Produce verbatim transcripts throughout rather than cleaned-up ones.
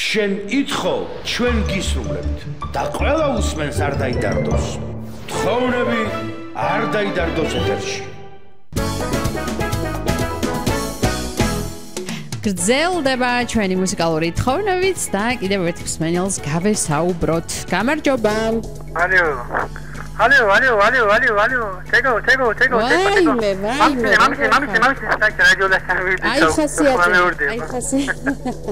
შენ ითხოვ, ჩვენ გისრულებთ და ყველა უსმენს არ დაიდარდოს. თხოვნები არ დაიდარდოს ეთერში. გრძელდება ჩვენი მუსიკალური თხოვნებიც და კიდევ ერთ მსმენელს გავესაუბროთ. გამარჯობა. ალო. ალო, ალო, ალო, αλო, ალო. თეგო, თეგო, თეგო, თეგო. ვაიმე, ვაიმე. მამის, მამის, მამის, საკ რადიოლა სამივიდი. აი ხასიათი, აი ხასიათი.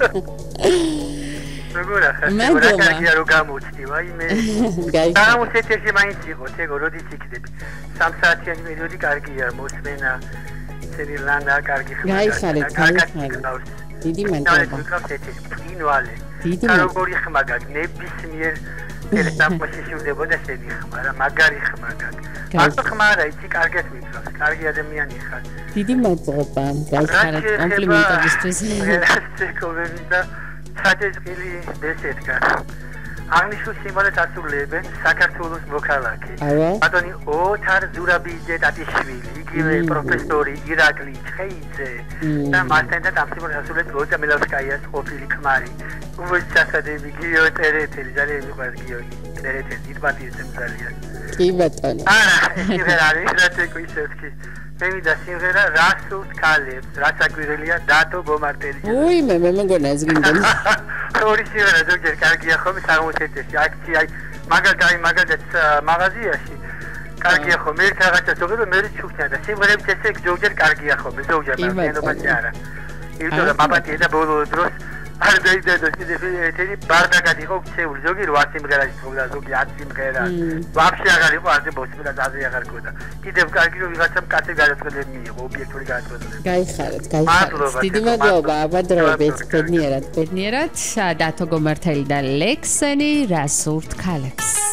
როგორ ახლა რა კარგია რომ გამოვწდი, ვაიმე. გაიგე. გამოსეთეში მაინც იყო, თეგო, როდის იქნები? 삼 საათიანი პერიოდი კარგია, მოსმენა. ლანა კარგი ხმა. გაიხარეთ, გაიხარეთ. დიდი მადლობა. ინვალე. დიდი როგორი ხმა გაქვს, ნებისმიერ ტელესამოსში შევდებოდა შენი ხმა რა, მაგარი ხმა გაქვს. მარტო ხმა რა, იცი კარგად მიწევს, კარგი ადამიანი ხარ. დიდი მადლობა. გაიხარეთ კომპლიმენტებისთვის. რასტეკოვები და საჭესკილი ბესეთკა. აღნიშნულ სიმბოლოს ასრულებენ საქართველოს მოქალაქე. ბატონი ოთარ ზურაბიძე ტატიშვილი, იგივე პროფესორი ირაკლი ჩხეიძე და მასთან ამ სიმბოლოს ასრულებს ლოჯა მელავსკაიას ყოფილი ქმარი. უვეც ჩასადები გიო ტერეთელი, ძალიან მიყვარს გიოგი. ტერეთელი დიდპატიესემ ძალიან. კი ბატონო. არა, ეს არის რატეკო ისევსკი. მემიდა სიმღერა რასულს ქალებს, რაც აგვირელია დათო გომარტელი. უი მე მე მეგონა ეს გინდოდი. ორი სიმღერა ზოგჯერ კარგია ხომ სამოცეთში, აქცია, მაგალითად მაგალითად მაღაზიაში. კარგია ხომ ერთ რაღაცა ზოგადად მე ჩუქნა და სიმღერებს ესე ზოგჯერ კარგია ხომ ზოგჯერ მაგრამ არა. იმიტომ რომ მაბატია და ბოლო დროს არ დაიდადოს ისეთი ბარდაკად იყო ქცეული ზოგი რვა სიმღერაში თქოდა ზოგი ათ სიმღერა ვაფშე აღარ იყო ასე მოსმენა ზაზე აღარ ქონდა კიდევ კარგი რომ ვიღაცამ კაცი გადაწყვეტილება მიიღო ობიექტური გადაწყვეტილება გაიხარეთ გაიხარეთ დიდი მადლობა აბადრობეთ ბედნიერად ბედნიერად დათო გომარტელი და ლექსენი რასურთ ქალებს